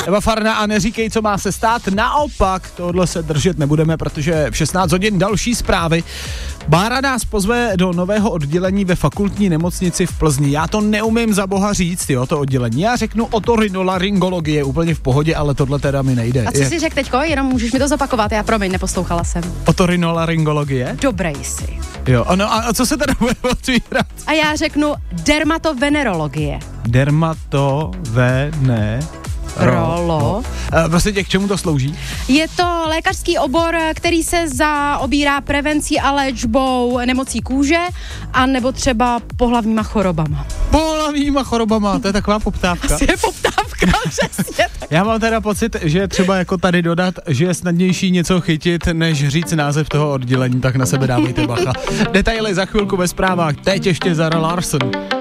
Eva Farna a neříkej, co má se stát. Naopak, tohle se držet nebudeme, protože v 16 hodin další zprávy. Bára nás pozve do nového oddělení ve fakultní nemocnici v Plzni. Já to neumím za boha říct, jo, to oddělení. Já řeknu otorinolaryngologie, úplně v pohodě, ale tohle teda mi nejde. A co jsi řekl teďko? Jenom můžeš mi to zopakovat, já promiň, neposlouchala jsem. Otorinolaryngologie? Dobrý jsi. Jo, ano, a co se teda bude otvírat? A já řeknu dermatovenerologie. Rolo. Prostě k čemu to slouží? Je to lékařský obor, který se zaobírá prevencí a léčbou nemocí kůže a nebo třeba pohlavníma chorobama. Pohlavníma chorobama, to je taková poptávka. Asi je poptávka, přesně. Já mám teda pocit, že třeba jako tady dodat, že je snadnější něco chytit, než říct název toho oddělení, tak na sebe dávejte bacha. Detaily za chvilku ve zprávách, teď ještě Zara Larsson.